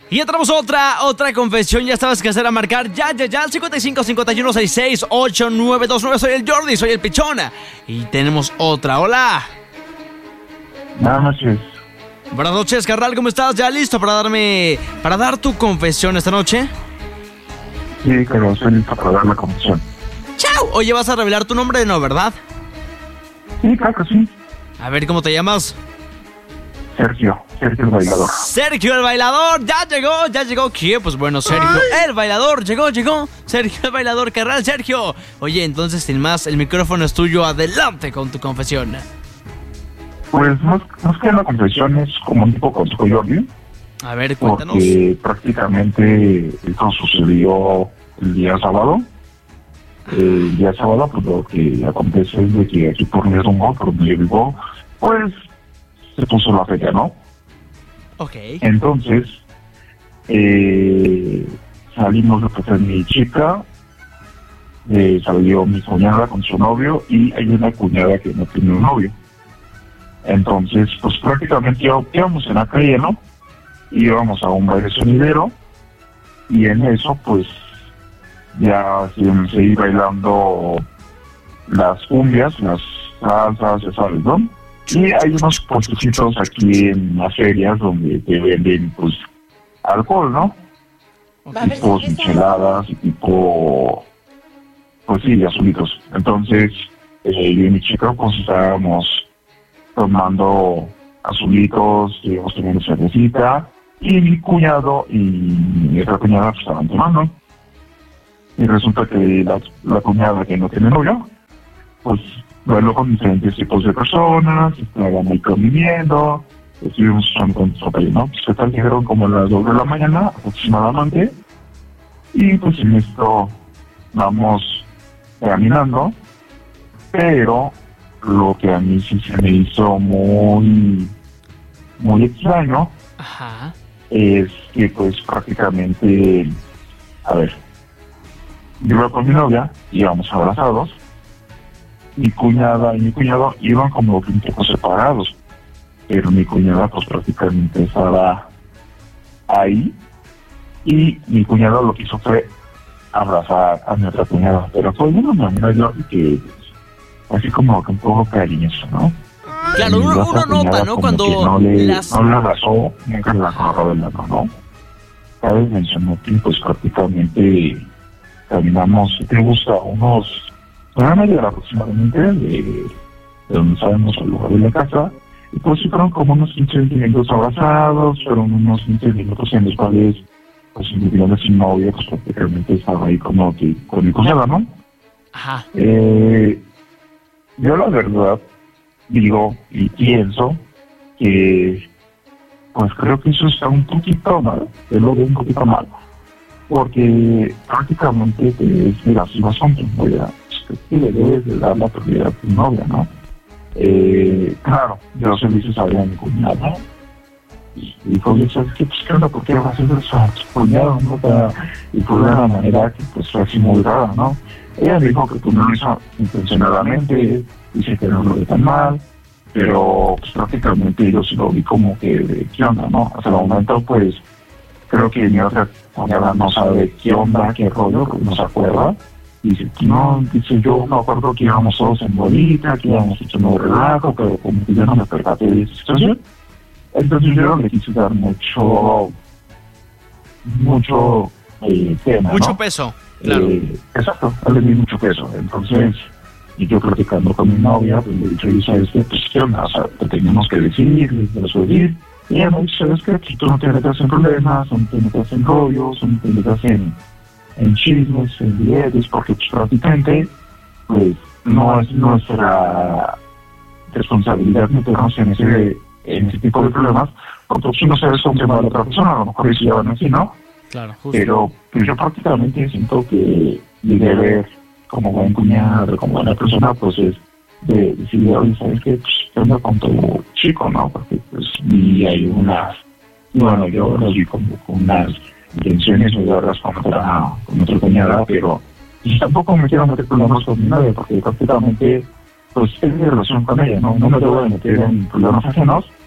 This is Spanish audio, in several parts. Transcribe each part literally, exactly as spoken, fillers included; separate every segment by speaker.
Speaker 1: Y entramos a otra, otra confesión. Ya sabes que hacer a marcar ya, ya, ya al cincuenta y cinco, cincuenta y uno, sesenta y seis, ocho nueve dos nueve. Soy el Jordi, soy el Pichona. Y tenemos otra, hola.
Speaker 2: Buenas noches.
Speaker 1: Buenas noches, carnal, ¿cómo estás? ¿Ya listo para darme, para dar tu confesión esta noche?
Speaker 2: Sí, pero estoy listo para dar la confesión.
Speaker 1: ¡Chao! Oye, vas a revelar tu nombre, ¿no, verdad?
Speaker 2: Sí, claro que sí.
Speaker 1: A ver, ¿cómo te llamas?
Speaker 2: Sergio, Sergio el bailador.
Speaker 1: Sergio el bailador, ya llegó, ya llegó. ¿Qué? Pues bueno, Sergio el bailador, llegó, llegó. Sergio el bailador, carnal, Sergio. Oye, entonces, sin más, el micrófono es tuyo. Adelante con tu confesión.
Speaker 2: Pues más, más que una confesión es como un tipo consejo, Jordi.
Speaker 1: A ver, cuéntanos.
Speaker 2: Porque prácticamente esto sucedió el día sábado. El día sábado, pues lo que acontece es de que aquí por mi rumbo, por donde yo vivo, pues se puso la fecha, ¿no?
Speaker 1: Ok.
Speaker 2: Entonces, eh, salimos de pasar mi chica, eh, salió mi cuñada con su novio y hay una cuñada que no tiene un novio. Entonces, pues prácticamente íbamos en la calle, ¿no? Íbamos a un baile sonidero y en eso, pues, ya se, se iba bailando las cumbias, las salsas, ya sabes, ¿no? Y hay unos puestecitos aquí en las ferias donde te venden, pues, alcohol, ¿no? Tipo micheladas y tipo, pues sí, azulitos. Entonces, eh, yo y mi chica, pues, estábamos tomando azulitos, íbamos teniendo cervecita, y mi cuñado y mi otra cuñada pues, estaban tomando. Y resulta que la, la cuñada que no tiene novio, pues, bailó con diferentes tipos de personas, estaban ahí conviviendo, estuvimos usando con su papel, ¿no? Pues, tal, llegaron como a las dos de la mañana, aproximadamente, y pues en esto vamos caminando, pero lo que a mí sí se me hizo muy, muy extraño,
Speaker 1: Ajá.
Speaker 2: es que pues prácticamente, a ver, yo iba con mi novia, íbamos abrazados, mi cuñada y mi cuñado iban como un poco separados, pero mi cuñada pues prácticamente estaba ahí y mi cuñado lo que hizo fue abrazar a mi otra cuñada, pero fue de una manera yo que así como que un poco cariñoso, ¿no?
Speaker 1: Claro,
Speaker 2: Y
Speaker 1: uno,
Speaker 2: la otra
Speaker 1: uno nota,
Speaker 2: cuñada
Speaker 1: ¿no?
Speaker 2: como
Speaker 1: Cuando
Speaker 2: que no le,
Speaker 1: las...
Speaker 2: no le abrazó, nunca la agarró de la mano. Cabe mencionar que pues prácticamente caminamos, si te gusta, unos una media hora aproximadamente de, de donde sabemos el lugar de la casa, y pues sí fueron como unos quince minutos abrazados, fueron unos quince minutos en los cuales pues mi sin novia pues prácticamente estaba ahí como que con mi cuñada, ¿no?
Speaker 1: Ajá.
Speaker 2: Eh, yo la verdad digo y pienso que pues creo que eso está un poquito mal, yo lo veo un poquito mal, porque prácticamente te, mira, si vas con tu novia, pues que le debes de dar la prioridad a tu novia, ¿no? Eh, claro, yo se lo hice saber a mi cuñada y dijo, oye, ¿sabes qué? Pues qué onda, ¿por qué vas a hacer eso a tu cuñado, no? Para, y por una manera que pues fue así muy rara, ¿no? Ella dijo que pues no lo hizo intencionadamente, dice que no lo ve tan mal, pero pues prácticamente yo sí lo vi como que de qué onda, ¿no? Hasta el momento pues creo que mi otra cuñada no sabe qué onda, qué rollo, no se acuerda. Dice, no, dice yo me acuerdo que íbamos todos en bolita, que íbamos echando relajo, pero como que yo no me percaté de esa situación. Entonces yo le quise dar mucho, mucho eh, tema,
Speaker 1: Mucho
Speaker 2: ¿no?
Speaker 1: peso, claro.
Speaker 2: Eh, exacto, le di mucho peso. Entonces, y yo platicando con mi novia, pues le dije, ¿y sabes qué? Pues qué onda, o sea, te teníamos que decir, le resolver. Y ella me dice, ¿sabes qué? Si tú no te metas en problemas, no te metas en rollos, no te metas en, en chismes, en billetes, porque pues, prácticamente, pues, no es nuestra responsabilidad meternos en ese, en ese tipo de problemas, porque si no sabes cómo se va la otra persona, a lo mejor se llevan así, ¿no?
Speaker 1: Claro, justo.
Speaker 2: Pero pues, yo prácticamente siento que mi deber como buen cuñado, como buena persona, pues es de decirle, oye, ¿sabes qué? Pues ¿qué onda con tu chico, no? Porque pues vi hay unas, bueno, yo los vi como con unas intenciones muy largas con otra, con otra cuñada, pero y tampoco me quiero meter problemas con mi novia, porque prácticamente pues es mi relación con ella, ¿no? No me debo de meter en problemas ajenos,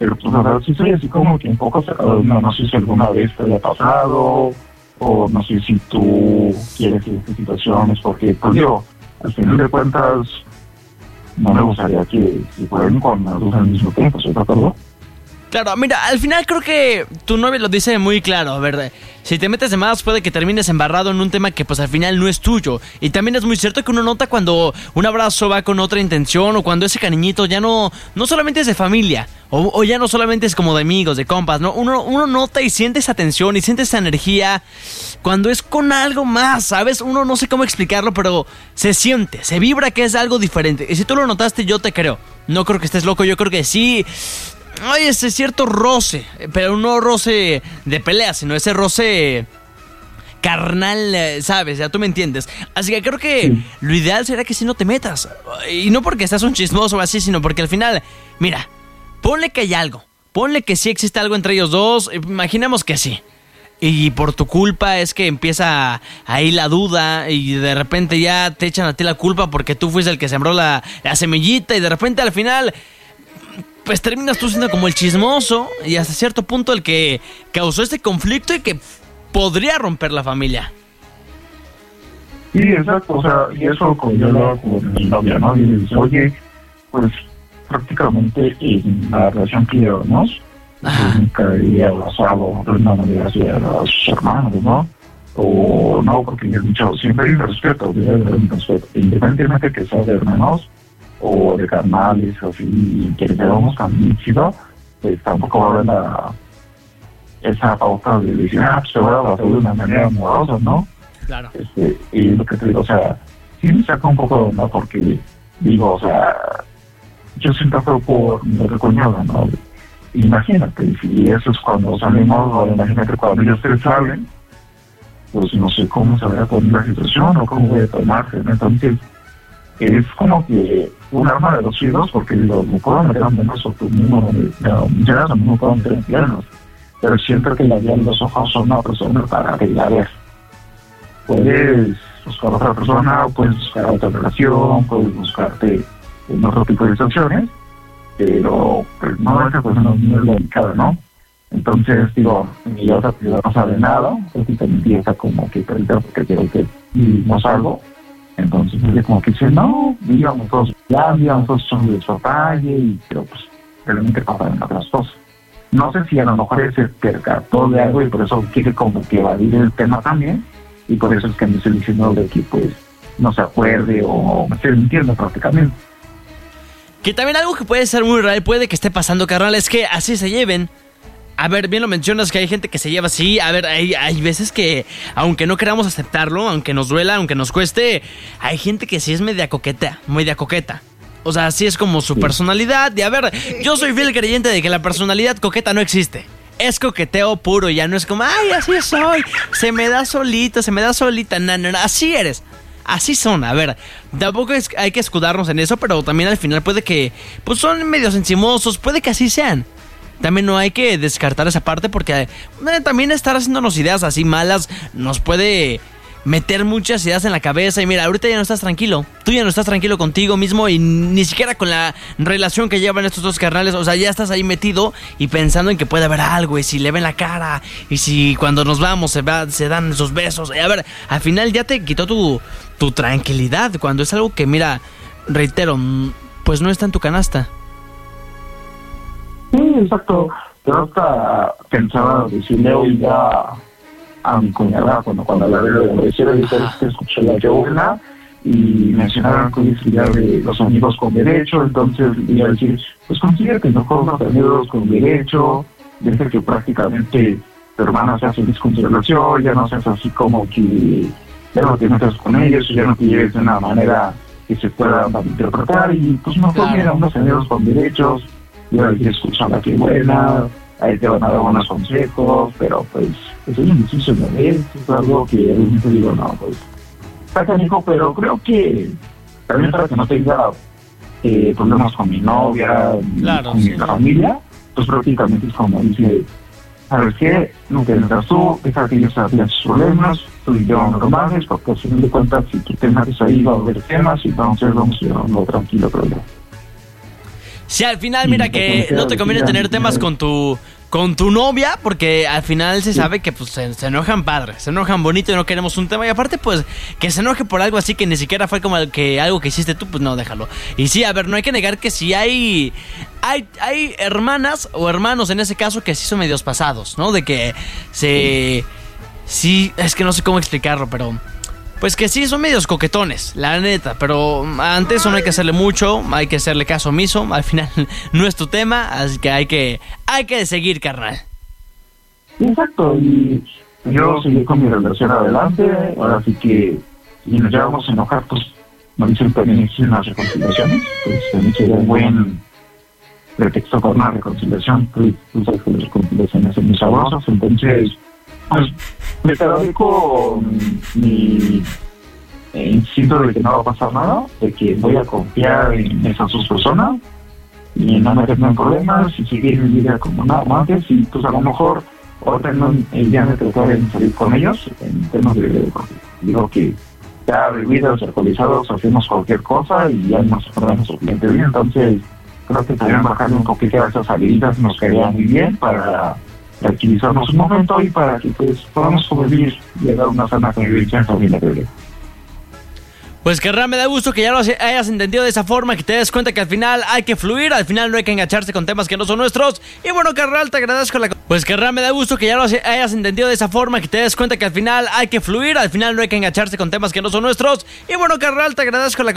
Speaker 2: pero pues la verdad sí soy así como que un poco sacado de onda. No sé si alguna vez te haya pasado, o no sé si tú quieres estas situaciones, porque pues digo, al final de cuentas, no me gustaría que se fueran con las dos al mismo tiempo, ¿sí te acuerdo?
Speaker 1: Claro, mira, al final creo que tu novia lo dice muy claro, a ver, si te metes de más puede que termines embarrado en un tema que pues al final no es tuyo. Y también es muy cierto que uno nota cuando un abrazo va con otra intención, o cuando ese cariñito ya no, no solamente es de familia, o, o ya no solamente es como de amigos, de compas, ¿no? Uno, uno nota y siente esa tensión y siente esa energía cuando es con algo más, ¿sabes? Uno no sé cómo explicarlo, pero se siente, se vibra que es algo diferente. Y si tú lo notaste, yo te creo. No creo que estés loco, yo creo que sí. Hay ese cierto roce, pero no roce de pelea, sino ese roce carnal, ¿sabes? Ya tú me entiendes. Así que creo que sí, lo ideal sería que si no te metas. Y no porque seas un chismoso o así, sino porque al final, mira, ponle que hay algo. Ponle que sí existe algo entre ellos dos. Imaginemos que sí. Y por tu culpa es que empieza ahí la duda y de repente ya te echan a ti la culpa porque tú fuiste el que sembró la, la semillita y de repente al final pues terminas tú siendo como el chismoso y hasta cierto punto el que causó este conflicto y que podría romper la familia.
Speaker 2: Sí, exacto, o sea, y eso como yo lo hago con mi novia, ¿no? Y le dice, oye, pues prácticamente en la relación que llevamos, pues, nunca había abrazado de una manera hacia sus hermanos, ¿no? O no, porque yo he dicho, siempre hay un respeto, un respeto, independientemente que sea de hermanos o de carnales, así, que le damos tan chido, pues tampoco va a haber la, esa pauta de decir, ah, pues te voy a abrazar de una manera amorosa, ¿no?
Speaker 1: Claro.
Speaker 2: Este, y lo que te digo, o sea, sí me saca un poco de onda porque, digo, o sea, yo siento feo por mi otra cuñada, ¿no? Imagínate, si eso es cuando salimos, o imagínate cuando ellos tres salen, pues no sé cómo se va a poner la situación o cómo voy a tomarse, ¿no? Entonces, es como que un arma de dos filos, porque digo, me puedo meter en menos o tú mismo, ya no me puedo meter en piernas, pero siempre que la vea en los ojos son una persona para que la veas. Puedes buscar a otra persona, puedes buscar otra relación, puedes buscarte en otro tipo de situaciones, pero pues, no, esa persona no es la indicada, ¿no? Entonces, digo, mi otra prioridad no sabe nada, prácticamente empieza como que preguntar porque quiero que vivimos algo. Entonces, ella como que dice, no, digamos todos ya, digamos todos son de su papaye, y pero pues realmente pasan otras cosas. No sé si a lo mejor él se percató de algo y por eso quiere como que evadir el tema también, y por eso es que me estoy diciendo de que pues no se acuerde o me estoy mintiendo prácticamente.
Speaker 1: Que también algo que puede ser muy real, puede que esté pasando, carnal, es que así se lleven. A ver, bien lo mencionas que hay gente que se lleva así. A ver, hay, hay veces que, aunque no queramos aceptarlo, aunque nos duela, aunque nos cueste, hay gente que sí es media coqueta, media coqueta. O sea, así es como su personalidad. Y a ver, yo soy fiel creyente de que la personalidad coqueta no existe. Es coqueteo puro, ya no es como, ay, así soy, se me da solito, se me da solita. No, no, no, así eres. Así son, a ver, tampoco es, hay que escudarnos en eso, pero también al final puede que, pues son medios encimosos, puede que así sean. También no hay que descartar esa parte porque eh, también estar haciéndonos ideas así malas nos puede meter muchas ideas en la cabeza. Y mira, ahorita ya no estás tranquilo, tú ya no estás tranquilo contigo mismo y ni siquiera con la relación que llevan estos dos carnales. O sea, ya estás ahí metido y pensando en que puede haber algo, y si le ven la cara, y si cuando nos vamos se, va, se dan esos besos. Y a ver, al final ya te quitó tu, tu tranquilidad cuando es algo que, mira, reitero, pues no está en tu canasta.
Speaker 2: Sí, exacto. Yo hasta pensaba decirle hoy ya a mi cuñada, cuando, cuando la veo de decirle, que escuché la abuela y mencionaron que hoy es día de los amigos con derecho, entonces iba a decir, pues consíguete mejor unos amigos con derecho, desde que prácticamente tu hermana sea feliz con su relación, ya no seas así como que ya no te metas con ellos, ya no te lleves de una manera que se pueda malinterpretar, y pues mejor claro. Mira, unos amigos con derechos. Y ahora que escuchan la que buena, ahí te van a dar buenos consejos, pero pues es un ejercicio de vez, es algo que realmente digo, no, pues está canijo, pero creo que también para que no tenga eh, problemas con mi novia, claro, con sí, mi sí. familia, pues prácticamente es como dice, ¿sabes qué? No te metas tú, deja que ellos arreglen sus problemas, tú y yo normales, porque al final de cuentas, si tú te metes ahí va a haber temas y entonces vamos a llevarlo tranquilo, pero ya.
Speaker 1: Sí, al final, mira que no te conviene tener temas con tu con tu novia, porque al final se sabe que pues se, se enojan padre, se enojan bonito y no queremos un tema. Y aparte, pues, que se enoje por algo así que ni siquiera fue como que algo que hiciste tú, pues no, déjalo. Y sí, a ver, no hay que negar que si hay, hay, hay hermanas o hermanos en ese caso que sí son medios pasados, ¿no? De que se... Sí, es que no sé cómo explicarlo, pero... Pues que sí, son medios coquetones, la neta, pero ante eso no hay que hacerle mucho, hay que hacerle caso omiso, al final no es tu tema, así que hay que, hay que seguir, carnal.
Speaker 2: Exacto, y yo seguí con mi relación adelante, ahora sí que si nos llevamos a enojar, pues no dicen también existen las reconciliaciones, pues también sería un buen pretexto para una reconciliación, pues tú sabes que las reconciliaciones son muy sabrosas, entonces... Pues me quedé con mi eh, instinto de que no va a pasar nada, de que voy a confiar en esas dos personas y no meterme en problemas y seguir mi vida como nada más antes. Y pues a lo mejor ahora no, eh, ya me tratar de salir con ellos en temas de, de digo que ya bebidos, alcoholizados, hacemos cualquier cosa y ya nos acordamos suficiente bien. Entonces creo que también bajarle un poquito a esas salidas nos quedaría muy bien para tranquilizarnos un momento y para que pues podamos convivir y dar una sana convivencia en familia.
Speaker 1: Pues carnal, me da gusto que ya lo hayas entendido de esa forma, que te des cuenta que al final hay que fluir, al final no hay que engancharse con temas que no son nuestros. Y bueno, carnal, te agradezco la... Pues carnal, me da gusto que ya lo hayas entendido de esa forma, que te des cuenta que al final hay que fluir, al final no hay que engancharse con temas que no son nuestros. Y bueno, carnal, te agradezco la...